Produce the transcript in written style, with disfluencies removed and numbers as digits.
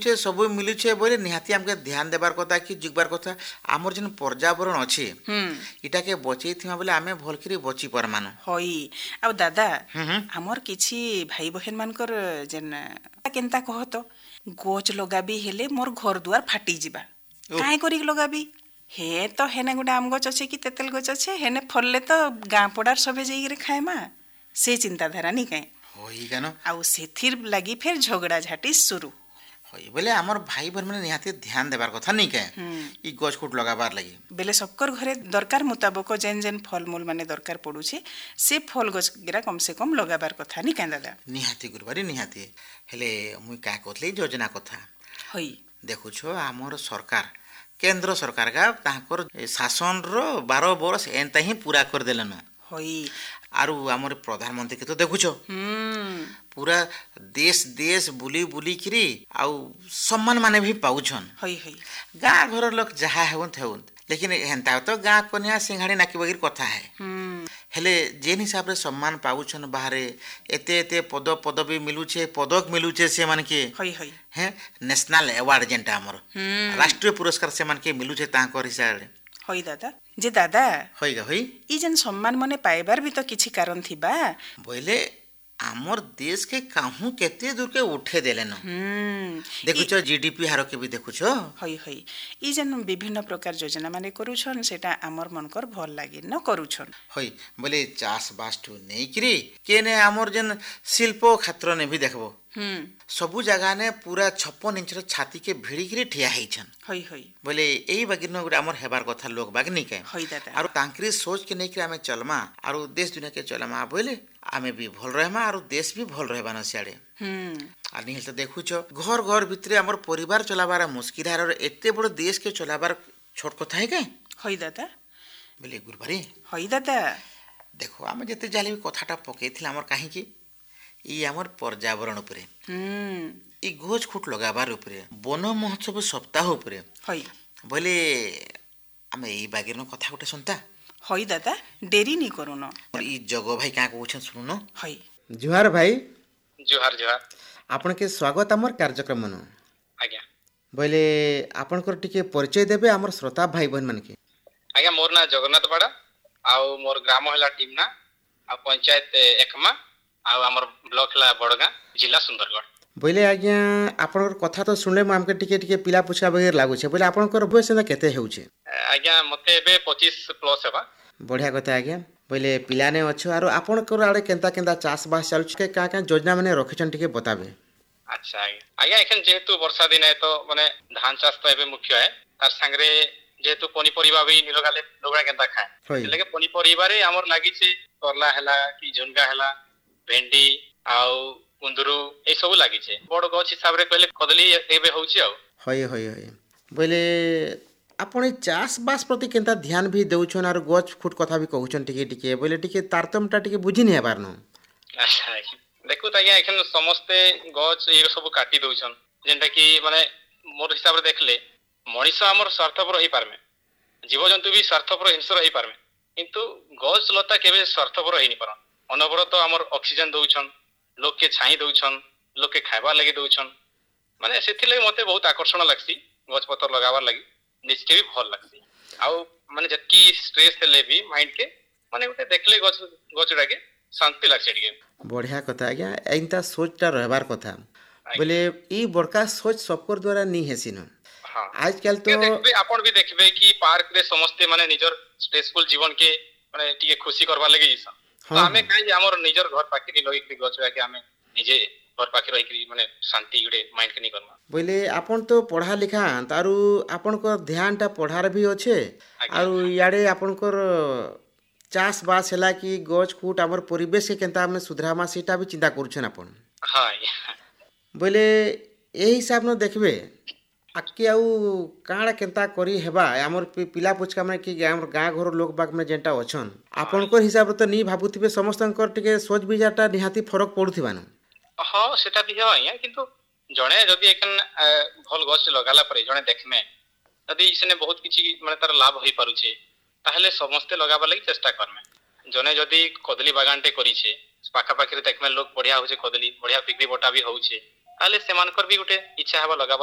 ଦେଖୁଛେ ସବୁ ମିलୁଛେ ବୋଇଲେ ନିହାତି ଆମକେ ଧ୍ୟାନ ଦେବାର କଥା କି जुगबार କଥା ଆମର ଯେନ୍ पर्यावरण ଅଛି ଇଟାକେ ବचेइथिमा बोले आमे भलकरी बची परमानु हई आ दादा हमर किछि भाई बहन मानकर जेन केनता कह तो गछ लगाबी हेले मोर घर दुआर फाटी जिबा काहे करी लगाबी हे तो हेने गुडा आम गछ अछि कि तेतेल गछ अछि हेने फलले तो गां पडार सबे जाई रे खाएमा से चिंताधारा नी काहे होई गानो आ सेथिर लागि फेर झगड़ा झाटी शुरू होई बोले हमर भाई बहन माने निहाती ध्यान देबार कथा नहीं के ई गछ कुट लगाबार लागि बेले सबकर घरे दरकार मुताबिक जेन जेन फल मूल माने दरकार पडुछे से फल गछ गिरा कम से कम लगाबार कथा नहीं के दादा निहाती गुरबारी निहाती हेले मुई का कहतले योजना कथा होई देखुछो हमर सरकार केंद्र सरकार का ताकर शासन रो 12 वर्ष एंता ही पूरा कर देलन होई आरु हमर प्रधानमंत्री के तो देखुछो पूरा देश देश बुली बुली करी आउ सम्मान माने भी पाउछन होई होई गाँ घर लोग जहा हेउन थेउन लेकिन हेंता तो गाँ कन्या सिंघाड़ी नाकी बगिर कथा है हेले जेन हिसाब रे सम्मान पाउछन बाहरे एते एते पदवी मिलुछे पदक मिलुछे से मान के होई होई हैं नेशनल अवार्ड जेंटा हमर राष्ट्रीय पुरस्कार से मान के मिलुछे तांकर हिसाब रे होई दादा जे दादा होई होई ई जन सम्मान मने पाइबार भी तो किछि कारण थिबा बोले हमर देश के काहू केते दूर के उठे देलेन देखुछो जीडीपी हारो के भी देखुछो होई होई ई जन विभिन्न प्रकार योजना माने करूछन सेटा हमर मनकर भल लागे न करूछन होई बोले चास बास्टू नहीं करी केने हमर जन शिल्प क्षेत्र ने भी देखबो सबु जगह ने पूरा 56 इंच छाती के भिड़ी के ठिया हैछन होई होई बोले एई बगिन गुड हमर हेबार कथा लोग बाग नहीं के होई दादा आरो तांकरी सोच के नहीं कि हमें चलमा आरो देश दुनिया के चलमा बोले आमे भी भल रहमा आरो देश भी भल रहबा न सियाडे आ नहीं तो देखुछो घर घर भितरे हमर परिवार चलाबार मुश्किल है और एते बड़ देश के चलाबार छोट कथा है के होई दादा बोले गुरबारी होई दादा देखो आमे जते जाली कथाटा पकेथिला हमर काहे की ई हमर पर्यावरण उपरे ई गोछ खुट लगाबार उपरे वन महोत्सव सप्ताह उपरे होई बोले आमे ई बागिनो कथा गोटे सुनता होई दादा देरी नहीं करू न ई जगो भाई का कहउछन सुनो होई जुहार भाई जुहार जुहार आपन के स्वागत हमर कार्यक्रम न आज्ञा बोले आपन को टिके परिचय देबे हमर श्रोता भाई बहन मन के आज्ञा मोर ना जगन्नाथ बड़ा आउ मोर ग्राम हला टीमना आ पंचायत एकमा आ हमर ब्लॉक हला बड़गा जिला सुंदरगढ़ बोले आज्ञा आपन कथा तो सुनले म हमके टिके टिके पिला पुछा बगैर लागु छे बोले आपन को बयस ना केते हेउछे आज्ञा मते बे 25 प्लस हेबा बढ़िया कथा आज्ञा बोले पिलाने अच्छो आरो आपन को आड़े केंता केंता चास बास चालु छे का का योजना माने रखिछन टिके बताबे अच्छा आज्ञा एखन जेहेतु वर्षा दिन है तो माने धान चाष तो एबे मुख्य है तार संगरे जेहेतु पनीपरिबा भी निलगाले लोगरा केंता खाए लेके पनीपरिबा रे हमर लागि छे करला हला कि झुनगा हला भेंडी आउ कुंदरू ए सब लागि छे बड़ गछ हिसाब रे कहले कदली एबे होउची आ होय होय होय बोले आपण चास बास प्रति केंता ध्यान भी देउछन आरो गछ फुट कथा भी कहउछन टिके टिके बोले टिके तारतमटा टिके बुझी नै हेबार न अच्छा देखु त आज्ञा एखन समस्ते गछ ए सब काटी दउछन जेंटा कि माने मोर हिसाब रे देखले मनीष हमर स्वार्थपर रही पारमे जीव जंतु भी स्वार्थपर हिंस रही पारमे किंतु गछ लता केबे स्वार्थपर रही नि पारन अनवरत हमर ऑक्सीजन दउछन लोग के छाई दउछन लोग के खाइबा लागि दउछन माने सेथिले मते बहुत आकर्षण लागसी गछ पत्तर लगाबार लागि निश्चय भी भल लागसी आउ माने जतकी स्ट्रेस देले भी माइंड के माने उते देखले गछ गछडा के शांति लागसे टिके बढ़िया कथा आज्ञा एंता सोचटा रहबार कथा बोले ई बड़का सोच सबकर द्वारा नी हेसिन हां आजकल तो देखबे आपण भी देखबे कि पार्क रे समस्त माने निजर स्ट्रेसफुल जीवन के माने टिके खुशी करबा लागि जइसा तो हमें काई हमर निजर घर पाखरी लई के गछडा के हमें निजे घर पाखरी रही के माने शांति गुडे माइंड के नी करना बोले आपण तो पढ़ा लिखा तारू आपण को ध्यान टा पढ़ार भी अच्छे आरु याडे आपण को चास बास हला कि गछ फूट हमर परिवेश के केंता हम सुधरामा सेटा भी चिंता करूछन आपण हां बोले ए हिसाब न देखबे आके आउ काणा केंता करी हेबा हमर पिला पुचका में कि हमर गाँ घर लोक बाग में जेंटा अछन आपण को हिसाब तो नी भाबुथिबे समस्तनकर टिके सोच विचारटा निहाती फरक पडुथिबान हां सेटा भी है किंतु जणे जदी एकन भल गछ लगाला परे जणे देखमे जदी इसने बहुत किछि माने तार लाभ होई पारुछे ताहले समस्त लगाबा लागि चेष्टा करमे जणे जदी कदली बागानटे करी छे पाखा पाखरे देखमे लोग बढ़िया होचे कदली बढ़िया बिक्री बटा भी होउछे ताले सेमानकर भी गुटे इच्छा हेबा लगाबा